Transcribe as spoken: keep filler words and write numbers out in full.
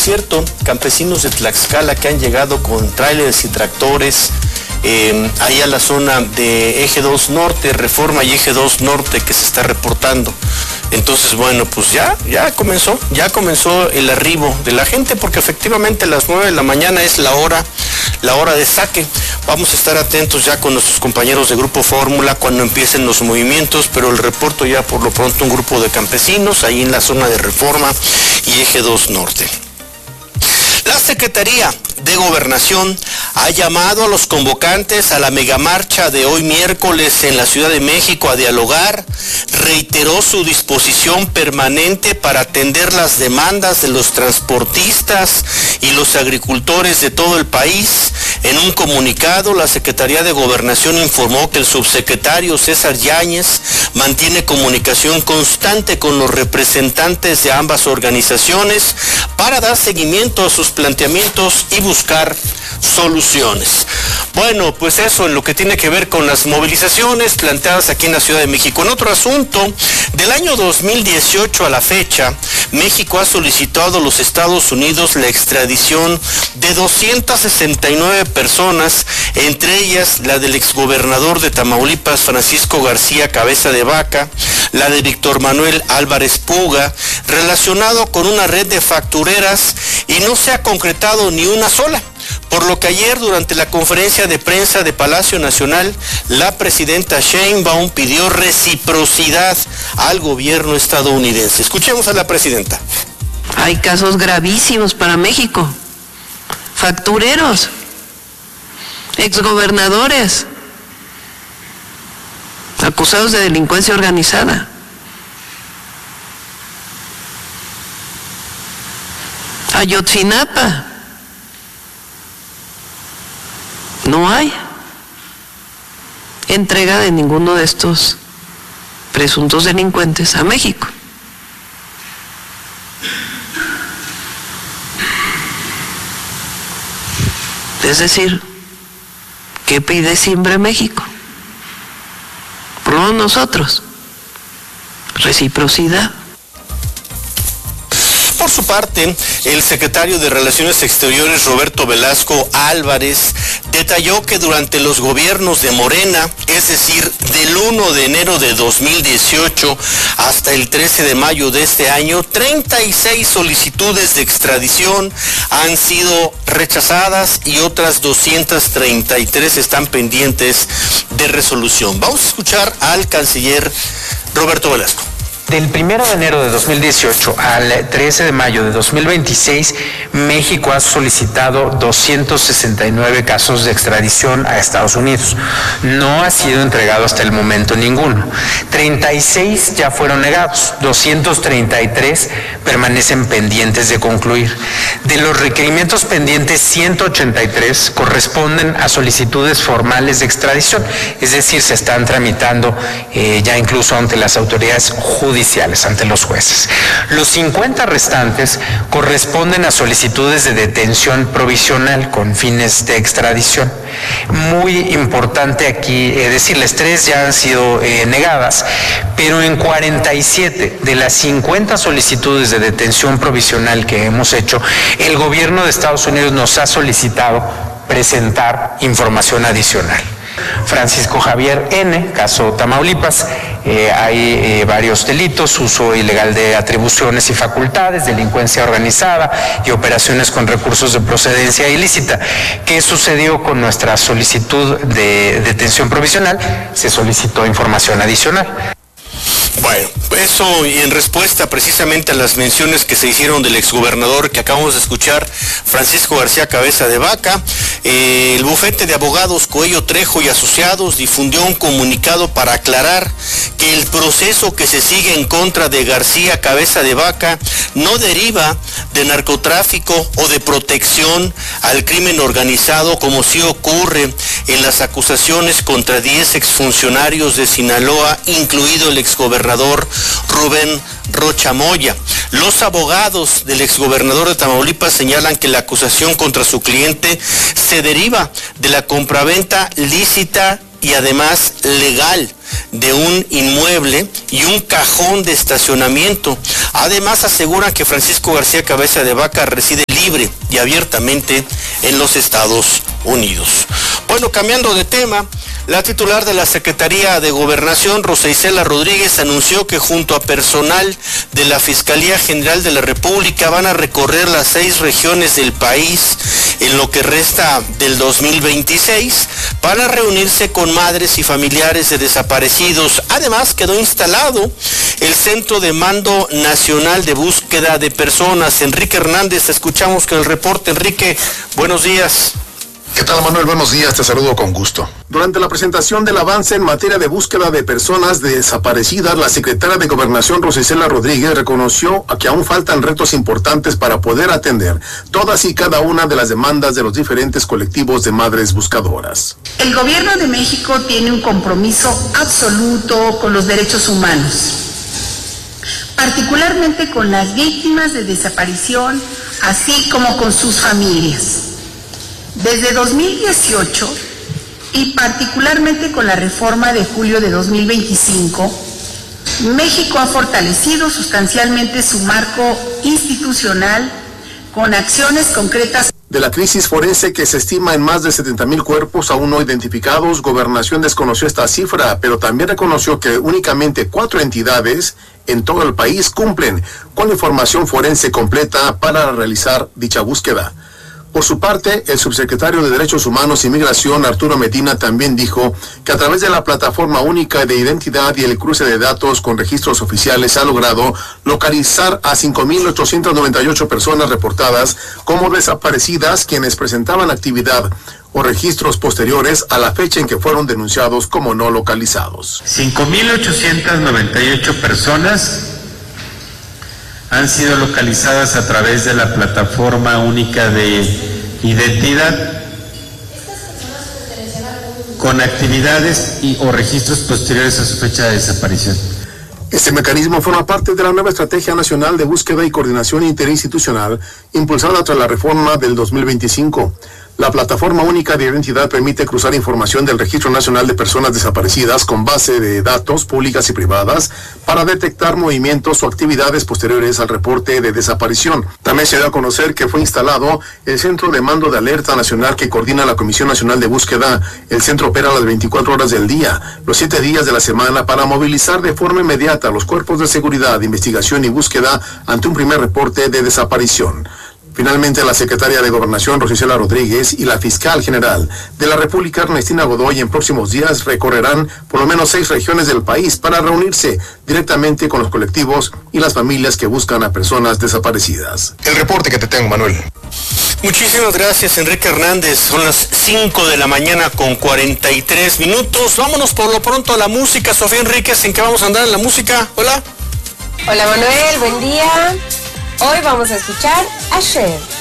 cierto, campesinos de Tlaxcala que han llegado con tráileres y tractores eh, ahí a la zona de Eje dos Norte, Reforma y Eje dos Norte que se está reportando. Entonces, bueno, pues ya, ya comenzó, ya comenzó el arribo de la gente, porque efectivamente a las nueve de la mañana es la hora, la hora de saque. Vamos a estar atentos ya con nuestros compañeros de Grupo Fórmula cuando empiecen los movimientos, pero el reporto ya por lo pronto un grupo de campesinos ahí en la zona de Reforma y Eje dos Norte. La Secretaría de Gobernación ha llamado a los convocantes a la megamarcha de hoy miércoles en la Ciudad de México a dialogar. Reiteró su disposición permanente para atender las demandas de los transportistas y los agricultores de todo el país. En un comunicado, la Secretaría de Gobernación informó que el subsecretario César Yáñez mantiene comunicación constante con los representantes de ambas organizaciones para dar seguimiento a sus planteamientos y buscar soluciones. Bueno, pues eso en lo que tiene que ver con las movilizaciones planteadas aquí en la Ciudad de México. En otro asunto, del año dos mil dieciocho a la fecha, México ha solicitado a los Estados Unidos la extradición de doscientas sesenta y nueve personas, entre ellas la del exgobernador de Tamaulipas, Francisco García Cabeza de Vaca, la de Víctor Manuel Álvarez Puga, relacionado con una red de factureras, y no se ha concretado ni una sola. Por lo que ayer, durante la conferencia de prensa de Palacio Nacional, la presidenta Sheinbaum pidió reciprocidad al gobierno estadounidense. Escuchemos a la presidenta. Hay casos gravísimos para México. Factureros, exgobernadores, acusados de delincuencia organizada. Ayotzinapa. No hay entrega de ninguno de estos presuntos delincuentes a México. Es decir, ¿qué pide siempre México? Por lo menos nosotros, reciprocidad. Por su parte, el secretario de Relaciones Exteriores, Roberto Velasco Álvarez, detalló que durante los gobiernos de Morena, es decir, del uno de enero de dos mil dieciocho hasta el trece de mayo de este año, treinta y seis solicitudes de extradición han sido rechazadas y otras doscientas treinta y tres están pendientes de resolución. Vamos a escuchar al canciller Roberto Velasco. Del primero de enero de dos mil dieciocho al trece de mayo de dos mil veintiséis, México ha solicitado doscientos sesenta y nueve casos de extradición a Estados Unidos. No ha sido entregado hasta el momento ninguno. treinta y seis ya fueron negados, doscientos treinta y tres permanecen pendientes de concluir. De los requerimientos pendientes, ciento ochenta y tres corresponden a solicitudes formales de extradición, es decir, se están tramitando eh, ya incluso ante las autoridades judiciales. ante los jueces. Los cincuenta restantes corresponden a solicitudes de detención provisional con fines de extradición. Muy importante aquí eh, decirles, tres ya han sido eh, negadas, pero en cuarenta y siete de las cincuenta solicitudes de detención provisional que hemos hecho, el gobierno de Estados Unidos nos ha solicitado presentar información adicional. Francisco Javier N., caso Tamaulipas, eh, hay eh, varios delitos, uso ilegal de atribuciones y facultades, delincuencia organizada y operaciones con recursos de procedencia ilícita. ¿Qué sucedió con nuestra solicitud de detención provisional? Se solicitó información adicional. Bueno, eso y en respuesta precisamente a las menciones que se hicieron del exgobernador que acabamos de escuchar, Francisco García Cabeza de Vaca, eh, el bufete de abogados Coello Trejo y Asociados difundió un comunicado para aclarar que el proceso que se sigue en contra de García Cabeza de Vaca no deriva de narcotráfico o de protección al crimen organizado, como sí ocurre en las acusaciones contra diez exfuncionarios de Sinaloa, incluido el exgobernador Rubén Rocha Moya. Los abogados del exgobernador de Tamaulipas señalan que la acusación contra su cliente se deriva de la compraventa lícita y además legal de un inmueble y un cajón de estacionamiento. Además aseguran que Francisco García Cabeza de Vaca reside libre y abiertamente en los Estados Unidos. Bueno, cambiando de tema, la titular de la Secretaría de Gobernación, Rosa Isela Rodríguez, anunció que junto a personal de la Fiscalía General de la República van a recorrer las seis regiones del país en lo que resta del dos mil veintiséis para reunirse con madres y familiares de desaparecidos. Además, quedó instalado el Centro de Mando Nacional de Búsqueda de Personas. Enrique Hernández, escuchamos con el reporte. Enrique, buenos días. ¿Qué tal, Manuel? Buenos días, te saludo con gusto. Durante la presentación del avance en materia de búsqueda de personas desaparecidas, la secretaria de Gobernación, Rosa Isela Rodríguez, reconoció que aún faltan retos importantes para poder atender todas y cada una de las demandas de los diferentes colectivos de madres buscadoras. El Gobierno de México tiene un compromiso absoluto con los derechos humanos, particularmente con las víctimas de desaparición, así como con sus familias. Desde dos mil dieciocho, y particularmente con la reforma de julio de dos mil veinticinco, México ha fortalecido sustancialmente su marco institucional con acciones concretas. De la crisis forense, que se estima en más de setenta mil cuerpos aún no identificados, Gobernación desconoció esta cifra, pero también reconoció que únicamente cuatro entidades en todo el país cumplen con la información forense completa para realizar dicha búsqueda. Por su parte, el subsecretario de Derechos Humanos y Migración, Arturo Medina, también dijo que a través de la plataforma única de identidad y el cruce de datos con registros oficiales ha logrado localizar a cinco mil ochocientas noventa y ocho personas reportadas como desaparecidas, quienes presentaban actividad o registros posteriores a la fecha en que fueron denunciados como no localizados. cinco mil ochocientas noventa y ocho personas han sido localizadas a través de la plataforma única de identidad con actividades y o registros posteriores a su fecha de desaparición. Este mecanismo forma parte de la nueva Estrategia Nacional de Búsqueda y Coordinación Interinstitucional impulsada tras la reforma del dos mil veinticinco. La plataforma única de identidad permite cruzar información del Registro Nacional de Personas Desaparecidas con base de datos públicas y privadas para detectar movimientos o actividades posteriores al reporte de desaparición. También se dio a conocer que fue instalado el Centro de Mando de Alerta Nacional que coordina la Comisión Nacional de Búsqueda. El centro opera las veinticuatro horas del día, los siete días de la semana, para movilizar de forma inmediata a los cuerpos de seguridad, investigación y búsqueda ante un primer reporte de desaparición. Finalmente, la secretaria de Gobernación, Rosa Isela Rodríguez, y la fiscal general de la República, Ernestina Godoy, en próximos días recorrerán por lo menos seis regiones del país para reunirse directamente con los colectivos y las familias que buscan a personas desaparecidas. El reporte que te tengo, Manuel. Muchísimas gracias, Enrique Hernández. Son las cinco de la mañana con cuarenta y tres minutos. Vámonos por lo pronto a la música. Sofía Enríquez, ¿en qué vamos a andar en la música? Hola. Hola, Manuel, buen día. Hoy vamos a escuchar a Cher.